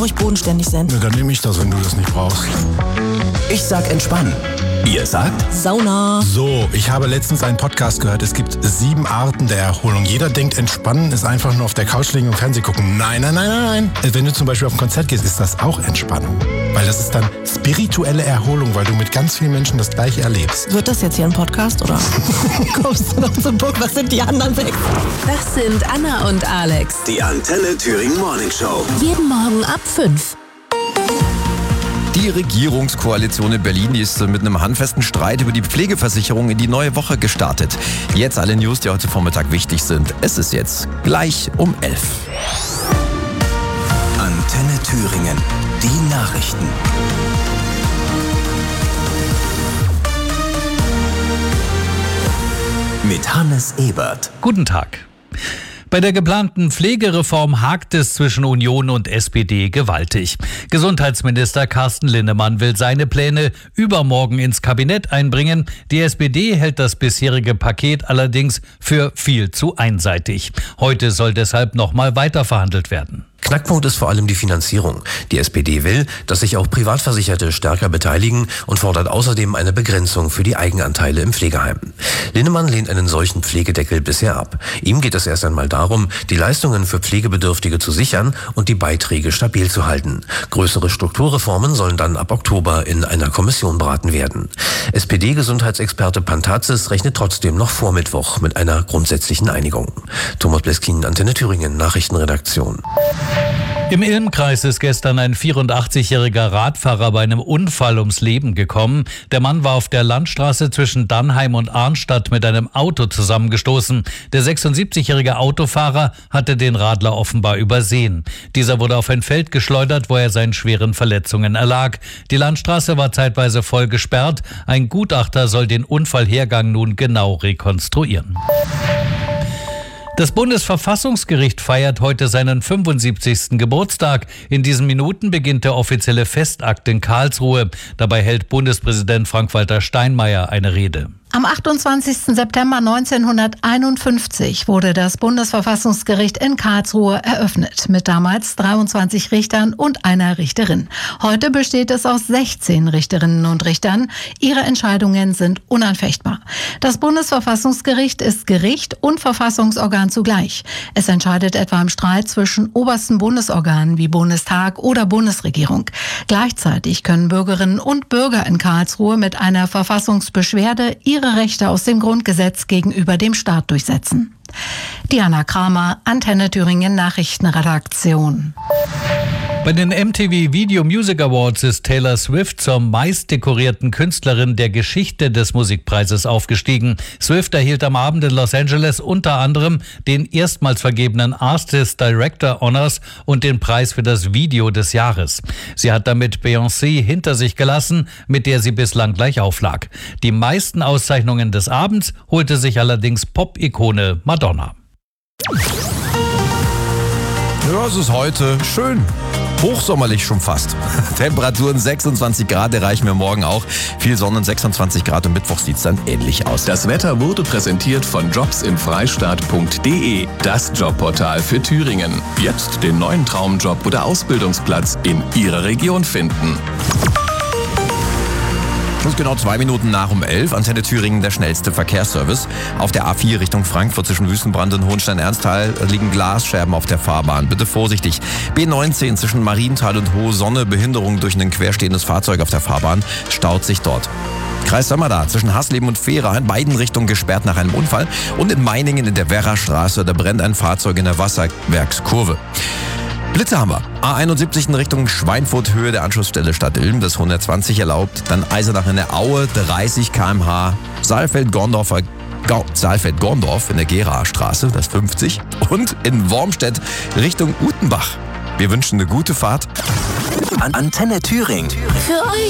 ruhig bodenständig sein. Ja, dann nehme ich das, wenn du das nicht brauchst. Ich sag entspannen. Ihr sagt? Sauna. So, ich habe letztens einen Podcast gehört, es gibt 7 Arten der Erholung. Jeder denkt, entspannen ist einfach nur auf der Couch liegen und Fernsehen gucken. Nein. Wenn du zum Beispiel auf ein Konzert gehst, ist das auch Entspannung. Weil das ist dann spirituelle Erholung, weil du mit ganz vielen Menschen das Gleiche erlebst. Wird das jetzt hier ein Podcast, oder? Kommst du noch zum Punkt? Was sind die anderen 6? Das sind Anna und Alex. Die Antenne Thüringen Morning Show. Jeden Morgen ab 5. Die Regierungskoalition in Berlin, die ist mit einem handfesten Streit über die Pflegeversicherung in die neue Woche gestartet. Jetzt alle News, die heute Vormittag wichtig sind. Es ist jetzt gleich um 11. Antenne Thüringen. Die Nachrichten. Mit Hannes Ebert. Guten Tag. Bei der geplanten Pflegereform hakt es zwischen Union und SPD gewaltig. Gesundheitsminister Carsten Linnemann will seine Pläne übermorgen ins Kabinett einbringen. Die SPD hält das bisherige Paket allerdings für viel zu einseitig. Heute soll deshalb nochmal weiterverhandelt werden. Knackpunkt ist vor allem die Finanzierung. Die SPD will, dass sich auch Privatversicherte stärker beteiligen und fordert außerdem eine Begrenzung für die Eigenanteile im Pflegeheim. Linnemann lehnt einen solchen Pflegedeckel bisher ab. Ihm geht es erst einmal darum, die Leistungen für Pflegebedürftige zu sichern und die Beiträge stabil zu halten. Größere Strukturreformen sollen dann ab Oktober in einer Kommission beraten werden. SPD-Gesundheitsexperte Pantazis rechnet trotzdem noch vor Mittwoch mit einer grundsätzlichen Einigung. Thomas Bleskin, Antenne Thüringen, Nachrichtenredaktion. Im Ilm-Kreis ist gestern ein 84-jähriger Radfahrer bei einem Unfall ums Leben gekommen. Der Mann war auf der Landstraße zwischen Dannheim und Arnstadt mit einem Auto zusammengestoßen. Der 76-jährige Autofahrer hatte den Radler offenbar übersehen. Dieser wurde auf ein Feld geschleudert, wo er seinen schweren Verletzungen erlag. Die Landstraße war zeitweise voll gesperrt. Ein Gutachter soll den Unfallhergang nun genau rekonstruieren. Das Bundesverfassungsgericht feiert heute seinen 75. Geburtstag. In diesen Minuten beginnt der offizielle Festakt in Karlsruhe. Dabei hält Bundespräsident Frank-Walter Steinmeier eine Rede. Am 28. September 1951 wurde das Bundesverfassungsgericht in Karlsruhe eröffnet, mit damals 23 Richtern und einer Richterin. Heute besteht es aus 16 Richterinnen und Richtern. Ihre Entscheidungen sind unanfechtbar. Das Bundesverfassungsgericht ist Gericht und Verfassungsorgan zugleich. Es entscheidet etwa im Streit zwischen obersten Bundesorganen wie Bundestag oder Bundesregierung. Gleichzeitig können Bürgerinnen und Bürger in Karlsruhe mit einer Verfassungsbeschwerde ihre Rechte aus dem Grundgesetz gegenüber dem Staat durchsetzen. Diana Kramer, Antenne Thüringen Nachrichtenredaktion. Bei den MTV Video Music Awards ist Taylor Swift zur meistdekorierten Künstlerin der Geschichte des Musikpreises aufgestiegen. Swift erhielt am Abend in Los Angeles unter anderem den erstmals vergebenen Artist Director Honors und den Preis für das Video des Jahres. Sie hat damit Beyoncé hinter sich gelassen, mit der sie bislang gleich auflag. Die meisten Auszeichnungen des Abends holte sich allerdings Pop-Ikone Madonna. Ja, es ist heute schön. Hochsommerlich schon fast. Temperaturen 26 Grad erreichen wir morgen auch. Viel Sonne, 26 Grad und Mittwoch sieht es dann ähnlich aus. Das Wetter wurde präsentiert von jobsinfreistaat.de, das Jobportal für Thüringen. Jetzt den neuen Traumjob oder Ausbildungsplatz in Ihrer Region finden. Es ist genau 2 Minuten nach um 11. Antenne Thüringen, der schnellste Verkehrsservice. Auf der A4 Richtung Frankfurt zwischen Wüstenbrand und Hohenstein-Ernsthal liegen Glasscherben auf der Fahrbahn. Bitte vorsichtig. B19 zwischen Marienthal und Hohe Sonne. Behinderung durch ein querstehendes Fahrzeug auf der Fahrbahn. Staut sich dort. Kreis Sömmerda zwischen Hasleben und Fehra in beiden Richtungen gesperrt nach einem Unfall. Und in Meiningen in der Werrastraße, da brennt ein Fahrzeug in der Wasserwerkskurve. Blitze haben wir. A71 in Richtung Schweinfurt, Höhe der Anschlussstelle Stadt Ilm, das 120 erlaubt. Dann Eisenach in der Aue, 30 km/h. Saalfeld-Gorndorf in der Gera-Straße, das 50. Und in Wormstedt Richtung Utenbach. Wir wünschen eine gute Fahrt. Antenne Thüringen. Für euch